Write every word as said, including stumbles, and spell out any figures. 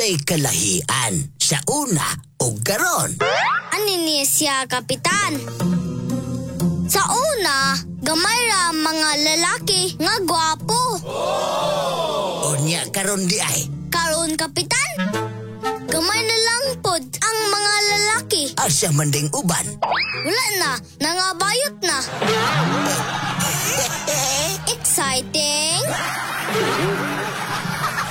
Unsay kalahian sa una o garon? Ani ni siya, Kapitan? Sa una, gamay ra mga lalaki nga gwapo. Unya karon di ay. Karon, Kapitan, gamay na lang pod ang mga lalaki. Asa man ding uban? Wala na, nangabayot na. Exciting!